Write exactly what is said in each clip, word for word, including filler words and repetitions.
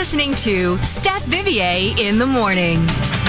listening to Steph Vivier in the morning.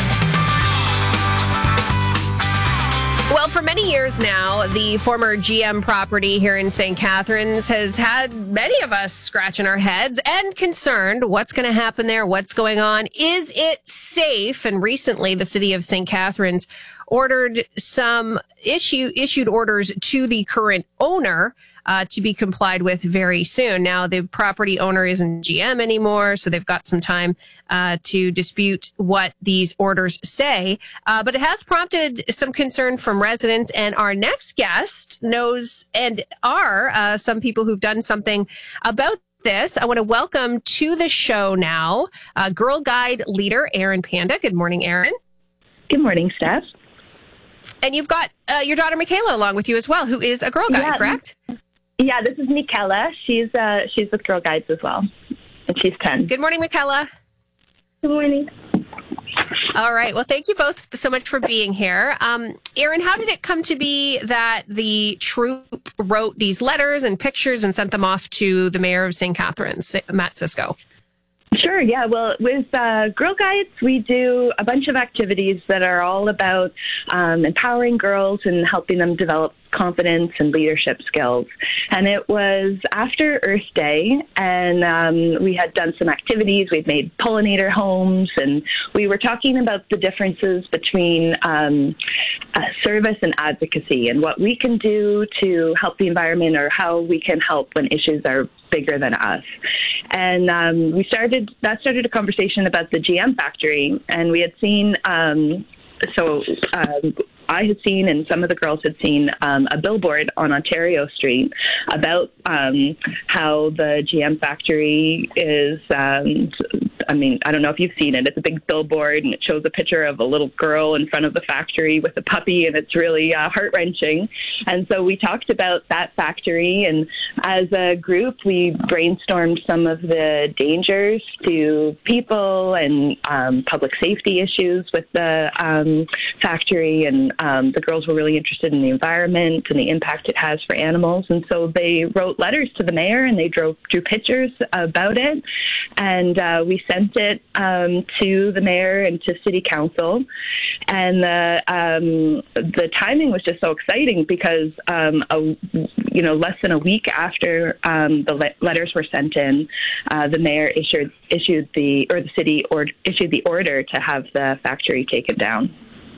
Well, for many years now, the former G M property here in Saint Catharines has had many of us scratching our heads and concerned what's going to happen there, what's going on. Is it safe? And recently, the city of Saint Catharines ordered some issue issued orders to the current owner uh, to be complied with very soon. Now, the property owner isn't G M anymore, so they've got some time uh, to dispute what these orders say. Uh, but it has prompted some concern from residents. And our next guest knows and are uh, some people who've done something about this. I want to welcome to the show now uh, Girl Guide leader Erin Panda. Good morning, Erin. Good morning, Steph. And you've got uh, your daughter Michaela along with you as well, who is a Girl Guide, yeah, correct? Yeah, this is Michaela. She's uh, she's with Girl Guides as well, and she's ten. Good morning, Michaela. Good morning. All right. Well, thank you both so much for being here. Um, Erin, how did it come to be that the troop wrote these letters and pictures and sent them off to the mayor of Saint Catharines, Matt Cisco? Sure, yeah. Well, with uh, Girl Guides, we do a bunch of activities that are all about um, empowering girls and helping them develop confidence and leadership skills. And it was after Earth Day, and um, we had done some activities. We'd made pollinator homes, and we were talking about the differences between um, uh, service and advocacy and what we can do to help the environment, or how we can help when issues are bigger than us. And um, we started, that started a conversation about the G M factory, and we had seen, um, so um, I had seen, and some of the girls had seen, um, a billboard on Ontario Street about um, how the G M factory is, um, I mean, I don't know if you've seen it. It's a big billboard, and it shows a picture of a little girl in front of the factory with a puppy, and it's really uh, heart-wrenching. And so we talked about that factory, and as a group, we brainstormed some of the dangers to people and um, public safety issues with the um, factory, and um, the girls were really interested in the environment and the impact it has for animals. And so they wrote letters to the mayor, and they drew, drew pictures about it, and uh, we sent it um, to the mayor and to city council. And the um, the timing was just so exciting because um, a, you know less than a week after um, the le- letters were sent in, uh, the mayor issued issued the or the city or issued the order to have the factory taken down.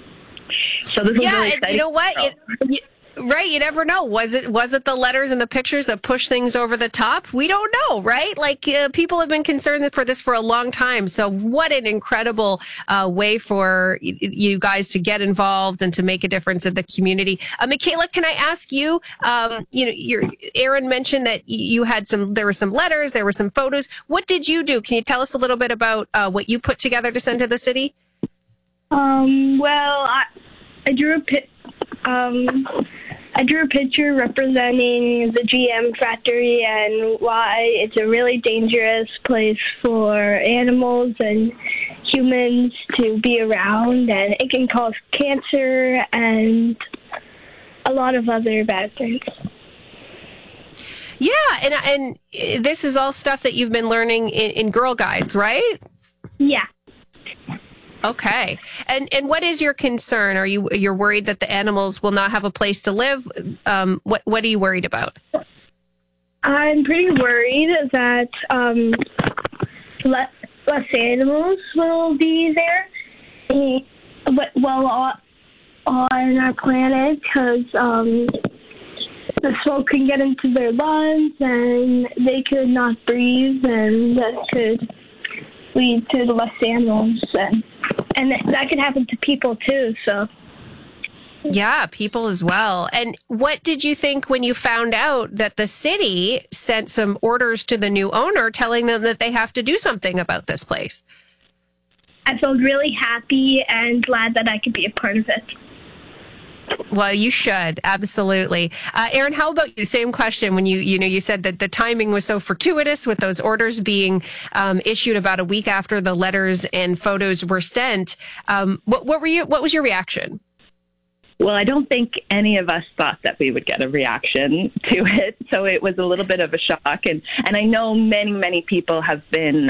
So this was yeah, really and exciting. you know what? It, you, right, you never know. Was it was it the letters and the pictures that push things over the top? We don't know, right? Like uh, people have been concerned for this for a long time. So what an incredible uh, way for y- you guys to get involved and to make a difference in the community. Uh, Michaela, can I ask you? Um, you know, your Erin mentioned that you had some. There were some letters. There were some photos. What did you do? Can you tell us a little bit about uh, what you put together to send to the city? Um, well, I, I drew a pi- um, I drew a picture representing the G M factory and why it's a really dangerous place for animals and humans to be around, and it can cause cancer and a lot of other bad things. Yeah, and and this is all stuff that you've been learning in, in Girl Guides, right? Yeah. Okay. And and what is your concern? Are you you're worried that the animals will not have a place to live? Um, what what are you worried about? I'm pretty worried that um, less, less animals will be there, eh, but well on, on our planet, because um, the smoke can get into their lungs and they could not breathe, and that could lead to less animals, and and that could happen to people too. So. Yeah, people as well. And what did you think when you found out that the city sent some orders to the new owner telling them that they have to do something about this place? I felt really happy and glad that I could be a part of it. Well, you should. Absolutely. Uh, Erin, how about you? Same question. When you, you know, you said that the timing was so fortuitous with those orders being um, issued about a week after the letters and photos were sent. Um, what, what were you, what was your reaction? Well, I don't think any of us thought that we would get a reaction to it. So it was a little bit of a shock. And, and I know many, many people have been